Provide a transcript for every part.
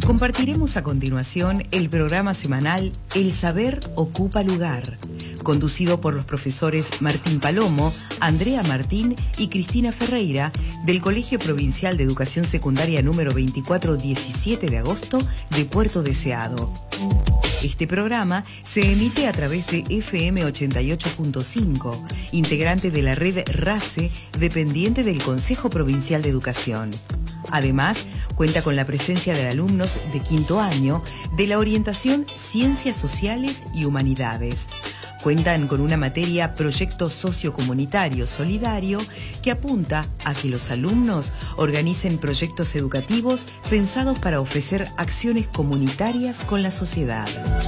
Compartiremos a continuación el programa semanal El Saber Ocupa Lugar, conducido por los profesores Martín Palomo, Andrea Martín y Cristina Ferreira del Colegio Provincial de Educación Secundaria número 2417 de agosto de Puerto Deseado. Este programa se emite a través de FM 88.5, integrante de la red RACE, dependiente del Consejo Provincial de Educación. Además, cuenta con la presencia de alumnos de quinto año de la orientación Ciencias Sociales y Humanidades. Cuentan con una materia Proyecto Sociocomunitario Solidario que apunta a que los alumnos organicen proyectos educativos pensados para ofrecer acciones comunitarias con la sociedad.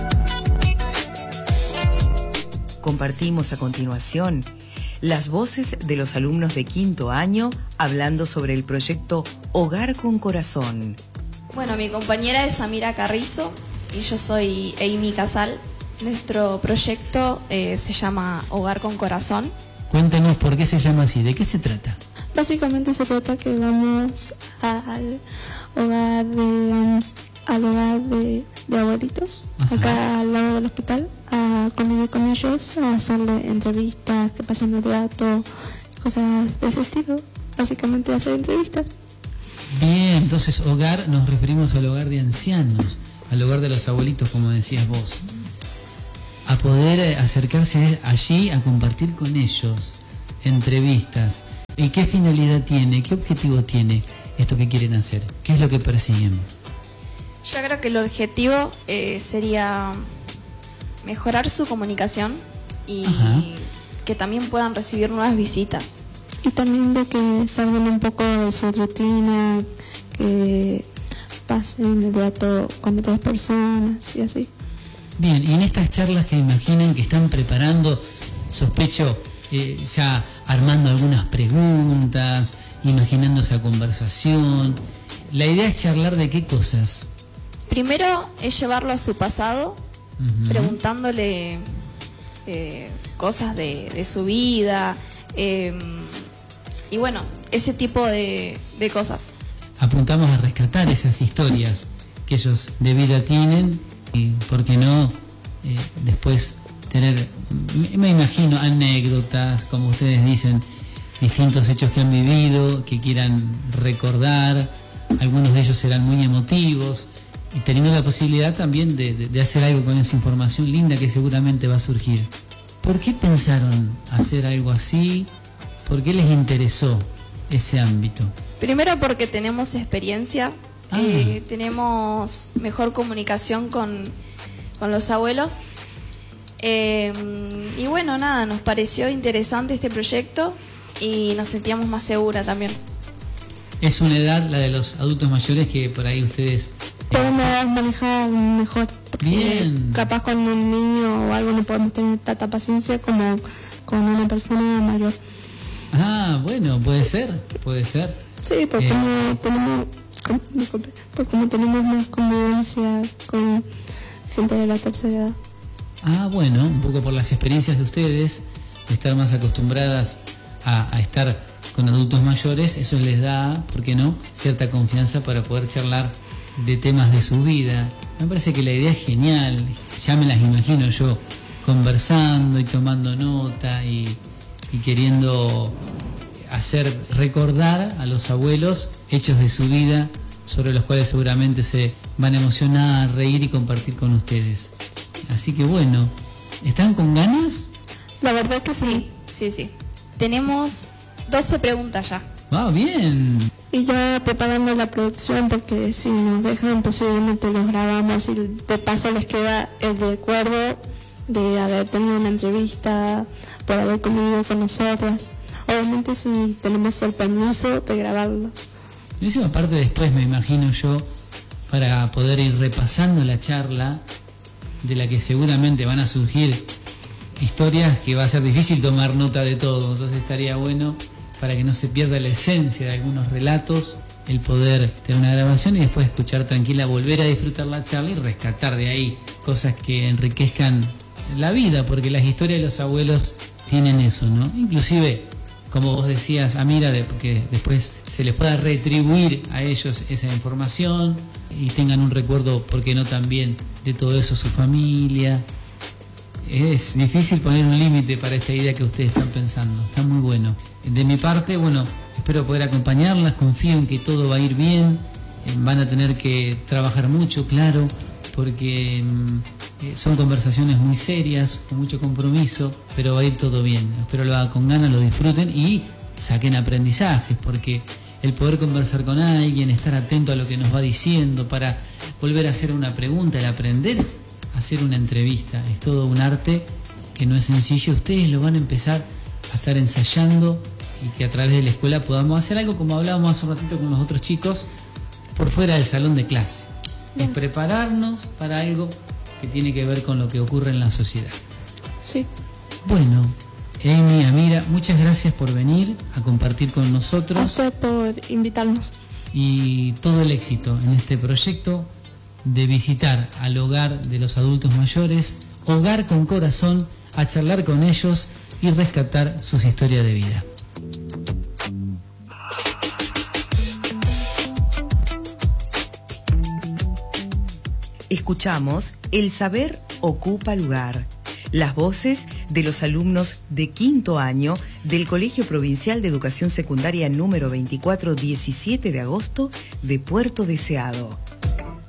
Compartimos a continuación las voces de los alumnos de quinto año hablando sobre el proyecto Hogar con Corazón. Bueno, mi compañera es Samira Carrizo y yo soy Amy Casal. Nuestro proyecto se llama Hogar con Corazón. Cuéntanos por qué se llama así, ¿de qué se trata? Básicamente se trata que vamos al hogar de abuelitos, acá al lado del hospital, a convivir con ellos, a hacerle entrevistas, que pasen el rato, cosas de ese estilo. Básicamente hacer entrevistas. Bien, entonces hogar, nos referimos al hogar de ancianos, al hogar de los abuelitos, como decías vos. A poder acercarse allí a compartir con ellos entrevistas. ¿Y qué finalidad tiene? ¿Qué objetivo tiene esto que quieren hacer? ¿Qué es lo que persiguen? Yo creo que el objetivo sería mejorar su comunicación y que también puedan recibir nuevas visitas. Y también de que salgan un poco de su rutina, que pasen el rato con otras personas y así. Bien, y en estas charlas que imaginen que están preparando, sospecho, ya armando algunas preguntas, imaginando esa conversación, la idea es charlar de qué cosas. Primero es llevarlo a su pasado, preguntándole cosas de su vida, y bueno, ese tipo de cosas. Apuntamos a rescatar esas historias que ellos de vida tienen y, ¿por qué no?, después tener, me imagino, anécdotas, como ustedes dicen, distintos hechos que han vivido, que quieran recordar. Algunos de ellos serán muy emotivos y teniendo la posibilidad también de hacer algo con esa información linda que seguramente va a surgir. ¿Por qué pensaron hacer algo así? ¿Por qué les interesó ese ámbito? Primero porque tenemos experiencia, tenemos mejor comunicación con los abuelos. Y bueno, nada, nos pareció interesante este proyecto y nos sentíamos más seguras también. Es una edad, la de los adultos mayores, que por ahí ustedes podemos manejar mejor. Bien. Capaz con un niño o algo no podemos tener tanta paciencia como con una persona mayor. Bueno, puede ser. Sí, porque como tenemos más convivencia con gente de la tercera edad. Bueno, un poco por las experiencias de ustedes, de estar más acostumbradas a estar con adultos mayores, eso les da, ¿por qué no?, cierta confianza para poder charlar de temas de su vida. Me parece que la idea es genial, ya me las imagino yo conversando y tomando nota y queriendo hacer recordar a los abuelos hechos de su vida sobre los cuales seguramente se van a emocionar, reír y compartir con ustedes. Así que bueno, ¿están con ganas? La verdad que sí. Sí. Tenemos 12 preguntas ya. Bien. Y ya preparando la producción, porque si nos dejan posiblemente los grabamos y de paso les queda el recuerdo de haber tenido una entrevista, por haber convivido con nosotras. Obviamente si tenemos el permiso de grabarlos. Eso aparte después me imagino yo, para poder ir repasando la charla, de la que seguramente van a surgir historias que va a ser difícil tomar nota de todo, entonces estaría bueno, para que no se pierda la esencia de algunos relatos, el poder tener una grabación y después escuchar tranquila, volver a disfrutar la charla y rescatar de ahí cosas que enriquezcan la vida, porque las historias de los abuelos tienen eso, ¿no? Inclusive, como vos decías, Amira, que después se les pueda retribuir a ellos esa información, y tengan un recuerdo, ¿por qué no también de todo eso su familia? Es difícil poner un límite para esta idea que ustedes están pensando, está muy bueno. De mi parte, bueno, espero poder acompañarlas, confío en que todo va a ir bien, van a tener que trabajar mucho, claro, porque son conversaciones muy serias, con mucho compromiso, pero va a ir todo bien. Espero lo hagan con ganas, lo disfruten y saquen aprendizajes, porque el poder conversar con alguien, estar atento a lo que nos va diciendo, para volver a hacer una pregunta, el aprender a hacer una entrevista, es todo un arte que no es sencillo. Ustedes lo van a empezar a estar ensayando y que a través de la escuela podamos hacer algo como hablábamos hace un ratito con los otros chicos, por fuera del salón de clase. Es prepararnos para algo que tiene que ver con lo que ocurre en la sociedad. Sí. Bueno, Amy, Amira, muchas gracias por venir a compartir con nosotros. A usted por invitarnos. Y todo el éxito en este proyecto de visitar al hogar de los adultos mayores, Hogar con Corazón, a charlar con ellos y rescatar sus historias de vida. Escuchamos El Saber Ocupa Lugar. Las voces de los alumnos de quinto año del Colegio Provincial de Educación Secundaria número 24, 17 de agosto de Puerto Deseado.